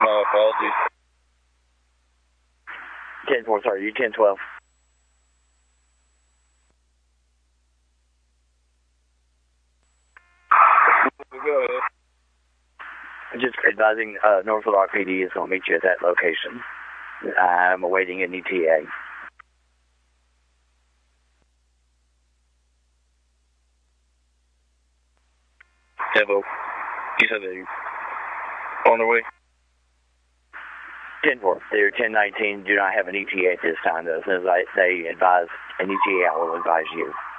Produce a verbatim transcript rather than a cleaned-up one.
My apologies. ten four, sorry, you ten twelve. Go ahead. Just advising uh, Northfield R P D is going to meet you at that location. I'm awaiting an E T A. Devo, you said they're on their way? ten four, they're ten nineteen, do not have an E T A at this time, though. As soon as I, they advise an E T A, I will advise you.